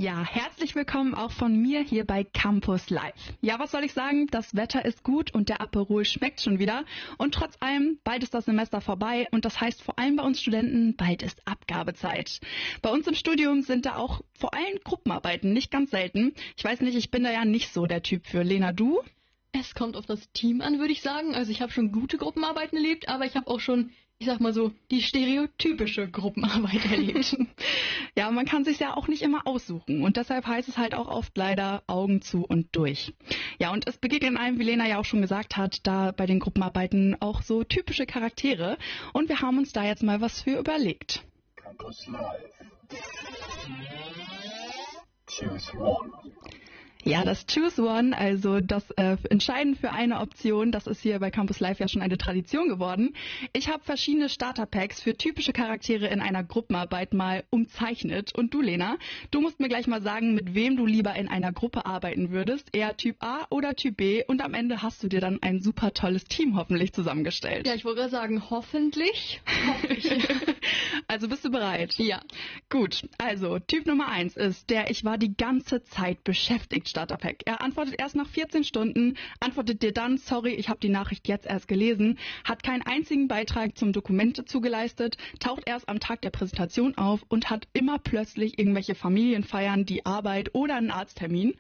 Ja, herzlich willkommen auch von mir hier bei Campus Live. Ja, was soll ich sagen? Das Wetter ist gut und der Aperol schmeckt schon wieder. Und trotz allem, bald ist das Semester vorbei und das heißt vor allem bei uns Studenten, bald ist Abgabezeit. Bei uns im Studium sind da auch vor allem Gruppenarbeiten, nicht ganz selten. Ich weiß nicht, ich bin da ja nicht so der Typ für. Lena, du? Es kommt auf das Team an, würde ich sagen. Also ich habe schon gute Gruppenarbeiten erlebt, aber ich habe auch schon, ich sag mal so, die stereotypische Gruppenarbeit erlebt. Ja, man kann sich ja auch nicht immer aussuchen und deshalb heißt es halt auch oft leider Augen zu und durch. Ja, und es begegnen einem, wie Lena ja auch schon gesagt hat, da bei den Gruppenarbeiten auch so typische Charaktere und wir haben uns da jetzt mal was für überlegt. Campus Live. Choose one. Ja, das Choose One, also das Entscheiden für eine Option, das ist hier bei Campus Live ja schon eine Tradition geworden. Ich habe verschiedene Starter-Packs für typische Charaktere in einer Gruppenarbeit mal umzeichnet. Und du, Lena, du musst mir gleich mal sagen, mit wem du lieber in einer Gruppe arbeiten würdest, eher Typ A oder Typ B. Und am Ende hast du dir dann ein super tolles Team hoffentlich zusammengestellt. Ja, ich wollte gerade sagen, hoffentlich. Also bist du bereit? Ja. Gut, also Typ Nummer 1 ist der Ich war die ganze Zeit beschäftigt Starterpack. Er antwortet erst nach 14 Stunden, antwortet dir dann, sorry, ich habe die Nachricht jetzt erst gelesen, hat keinen einzigen Beitrag zum Dokument dazu geleistet, taucht erst am Tag der Präsentation auf und hat immer plötzlich irgendwelche Familienfeiern, die Arbeit oder einen Arzttermin.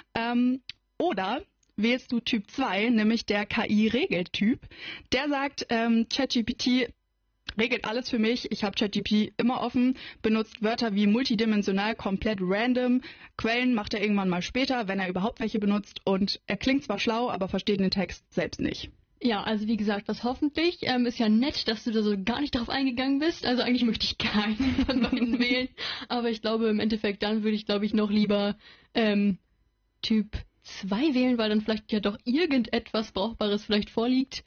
Oder wählst du Typ 2, nämlich der KI-Regeltyp. Der sagt, ChatGPT regelt alles für mich. Ich habe ChatGPT immer offen, benutzt Wörter wie multidimensional, komplett random. Quellen macht er irgendwann mal später, wenn er überhaupt welche benutzt. Und er klingt zwar schlau, aber versteht den Text selbst nicht. Ja, also wie gesagt, das hoffentlich. Ist ja nett, dass du da so gar nicht drauf eingegangen bist. Also eigentlich möchte ich keinen von beiden wählen. Aber ich glaube, im Endeffekt dann würde ich, glaube ich, noch lieber Typ 2 wählen, weil dann vielleicht ja doch irgendetwas Brauchbares vielleicht vorliegt.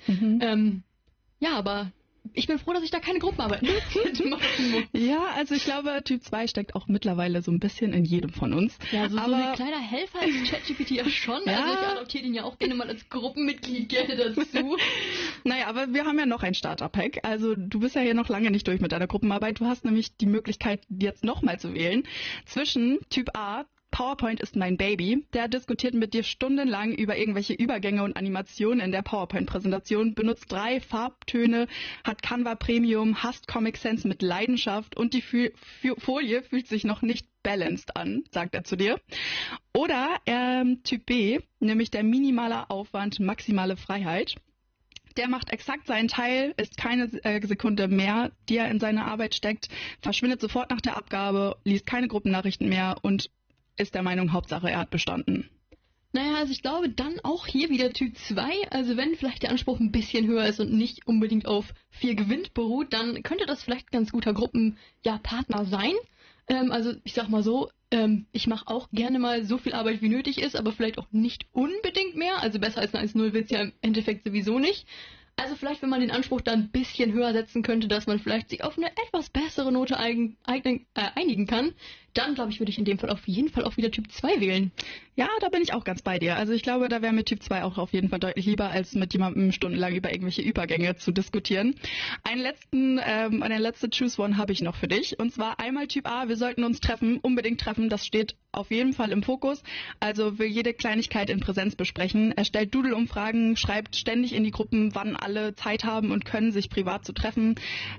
Ja, aber ich bin froh, dass ich da keine Gruppenarbeit machen muss. Ja, also ich glaube, Typ 2 steckt auch mittlerweile so ein bisschen in jedem von uns. Ja, so ein kleiner Helfer ist ChatGPT ja schon. Ja. Also ich adoptiere den ja auch gerne mal als Gruppenmitglied gerne dazu. Naja, aber wir haben ja noch ein Starter-Pack. Also du bist ja hier noch lange nicht durch mit deiner Gruppenarbeit. Du hast nämlich die Möglichkeit, jetzt nochmal zu wählen. Zwischen Typ A, PowerPoint ist mein Baby. Der diskutiert mit dir stundenlang über irgendwelche Übergänge und Animationen in der PowerPoint-Präsentation, benutzt 3 Farbtöne, hat Canva Premium, hasst Comic Sans mit Leidenschaft und die Folie fühlt sich noch nicht balanced an, sagt er zu dir. Oder Typ B, nämlich der minimale Aufwand, maximale Freiheit. Der macht exakt seinen Teil, ist keine Sekunde mehr, die er in seine Arbeit steckt, verschwindet sofort nach der Abgabe, liest keine Gruppennachrichten mehr und ist der Meinung, Hauptsache er hat bestanden. Naja, also ich glaube dann auch hier wieder Typ 2. Also wenn vielleicht der Anspruch ein bisschen höher ist und nicht unbedingt auf 4 gewinnt beruht, dann könnte das vielleicht ein ganz guter Partner sein. Also ich sag mal so, ich mache auch gerne mal so viel Arbeit wie nötig ist, aber vielleicht auch nicht unbedingt mehr. Also besser als eine 1-0 wird's ja im Endeffekt sowieso nicht. Also vielleicht, wenn man den Anspruch da ein bisschen höher setzen könnte, dass man vielleicht sich auf eine etwas bessere Note einigen kann, dann, glaube ich, würde ich in dem Fall auf jeden Fall auch wieder Typ 2 wählen. Ja, da bin ich auch ganz bei dir. Also ich glaube, da wäre mir Typ 2 auch auf jeden Fall deutlich lieber, als mit jemandem stundenlang über irgendwelche Übergänge zu diskutieren. Eine letzte Choose One habe ich noch für dich. Und zwar einmal Typ A, wir sollten uns unbedingt treffen. Das steht auf jeden Fall im Fokus. Also will jede Kleinigkeit in Präsenz besprechen. Er stellt Doodle-Umfragen, schreibt ständig in die Gruppen, wann alle Zeit haben und können, sich privat zu treffen,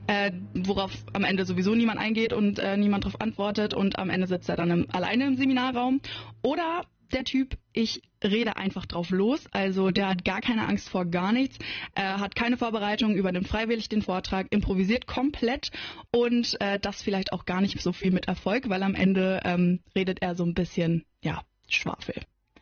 worauf am Ende sowieso niemand eingeht und niemand darauf antwortet und am Ende sitzt er dann alleine im Seminarraum. Oder der Typ, ich rede einfach drauf los, also der hat gar keine Angst vor gar nichts, hat keine Vorbereitung, übernimmt freiwillig den Vortrag, improvisiert komplett und das vielleicht auch gar nicht so viel mit Erfolg, weil am Ende redet er so ein bisschen, ja, Schwafel.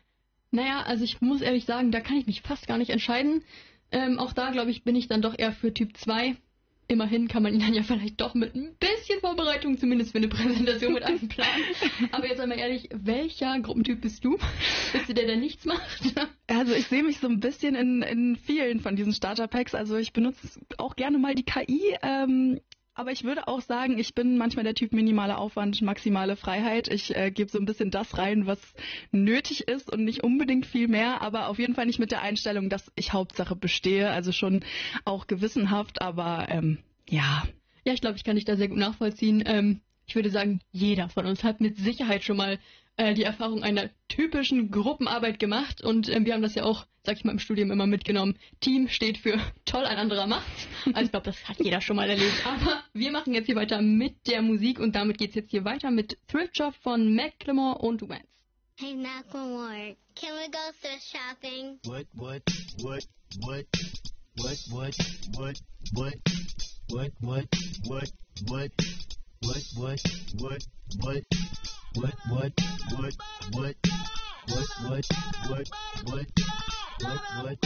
Naja, also ich muss ehrlich sagen, da kann ich mich fast gar nicht entscheiden. Auch da, glaube ich, bin ich dann doch eher für Typ 2. Immerhin kann man ihn dann ja vielleicht doch mit ein bisschen Vorbereitung, zumindest für eine Präsentation mit einem Plan. Aber jetzt einmal ehrlich, welcher Gruppentyp bist du? Bist du der nichts macht? Also ich sehe mich so ein bisschen in vielen von diesen Starter-Packs. Also ich benutze auch gerne mal die KI. Aber ich würde auch sagen, ich bin manchmal der Typ minimaler Aufwand, maximale Freiheit. Ich gebe so ein bisschen das rein, was nötig ist und nicht unbedingt viel mehr, aber auf jeden Fall nicht mit der Einstellung, dass ich Hauptsache bestehe, also schon auch gewissenhaft, aber ja. Ja, ich glaube, ich kann dich da sehr gut nachvollziehen. ich würde sagen, jeder von uns hat mit Sicherheit schon mal die Erfahrung einer typischen Gruppenarbeit gemacht und wir haben das ja auch, sag ich mal, im Studium immer mitgenommen. Team steht für toll, ein anderer macht's. Also ich glaube, das hat jeder schon mal erlebt. Aber wir machen jetzt hier weiter mit der Musik und damit geht's jetzt hier weiter mit Thrift Shop von Macklemore und Vance. Hey, Macklemore, can we go thrift shopping? What?